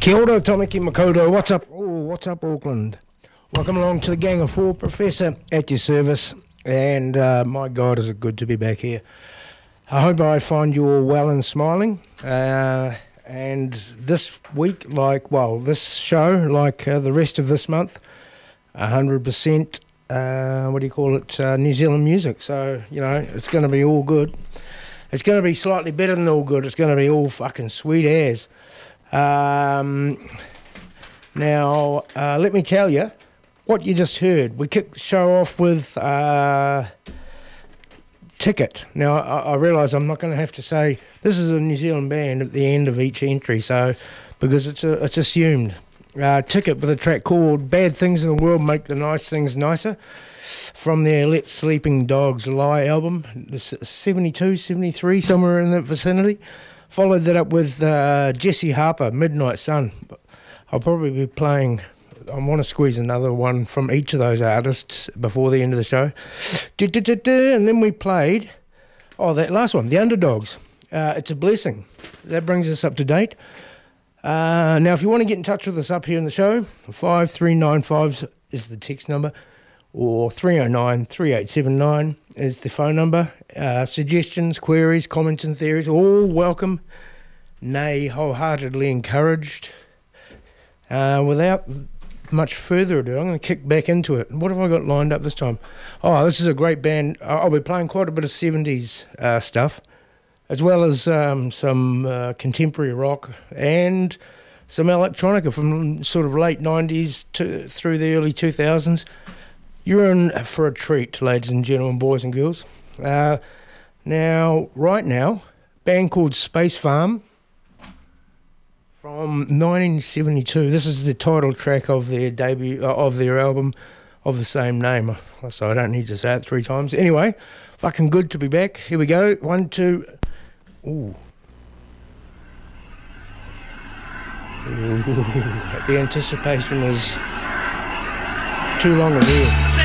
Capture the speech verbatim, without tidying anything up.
Kia ora, Tomiki Makoto. What's up? Oh, what's up, Auckland? Welcome along to the Gang of Four. Professor at your service. And uh, my God, is it good to be back here. I hope I find you all well and smiling. Uh, and this week, like, well, this show, like uh, the rest of this month, one hundred percent, uh, what do you call it, uh, New Zealand music. So, you know, it's going to be all good. It's going to be slightly better than all good. It's going to be all fucking sweet as. Um, now, uh, let me tell you what you just heard. We kicked the show off with uh, Ticket. Now, I, I realise I'm not going to have to say this is a New Zealand band at the end of each entry, so because it's a, it's assumed. Uh, Ticket with a track called Bad Things in the World Make the Nice Things Nicer from their Let Sleeping Dogs Lie album, seventy-two, seventy-three, somewhere in that vicinity. Followed that up with uh, Jesse Harper, Midnight Sun. I'll probably be playing, I want to squeeze another one from each of those artists before the end of the show. And then we played, oh, that last one, The Underdogs. Uh, it's a Blessing. That brings us up to date. Uh, now, if you want to get in touch with us up here in the show, five three nine five is the text number, or three oh nine, three eight seven nine is the phone number. Uh, suggestions, queries, comments and theories, all welcome, nay, wholeheartedly encouraged. Uh, without much further ado, I'm going to kick back into it. What have I got lined up this time? Oh, this is a great band. I'll be playing quite a bit of seventies uh, stuff, as well as um, some uh, contemporary rock and some electronica from sort of late nineties to through the early two thousands. You're in for a treat, ladies and gentlemen, boys and girls. Uh, now, right now, band called Space Farm from nineteen seventy-two. This is the title track of their debut, uh, of their album of the same name. So I don't need to say it three times. Anyway, fucking good to be back. Here we go. One, two. Ooh. Ooh. The anticipation is too long a deal.